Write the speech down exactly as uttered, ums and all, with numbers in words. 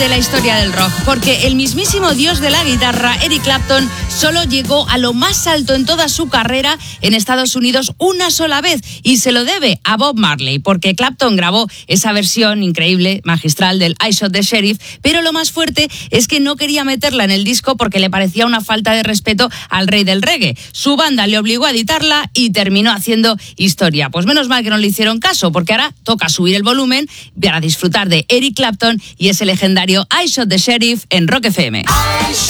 de la historia del rock, porque el mismísimo dios de la guitarra, Eric Clapton, solo llegó a lo más alto en toda su carrera en Estados Unidos una sola vez, y se lo debe a Bob Marley, porque Clapton grabó esa versión increíble, magistral del I Shot the Sheriff, pero lo más fuerte es que no quería meterla en el disco porque le parecía una falta de respeto al rey del reggae. Su banda le obligó a editarla y terminó haciendo historia. Pues menos mal que no le hicieron caso, porque ahora toca subir el volumen para disfrutar de Eric Clapton y ese legendario I Shot the Sheriff en Rock F M.